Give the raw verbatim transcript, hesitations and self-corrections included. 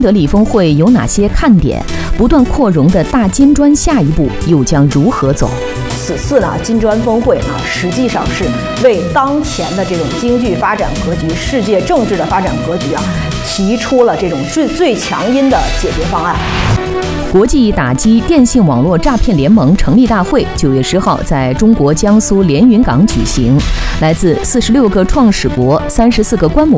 德里峰会有哪些看点？不断扩容的大金砖下一步又将如何走？ 此次呢，金砖峰会啊，实际上是为当前的这种经济发展格局、世界政治的发展格局啊，提出了这种最最强音的解决方案。 国际打击电信网络诈骗联盟成立大会九月十号在中国江苏连云港举行，来自四十六个创始国、三十四个关母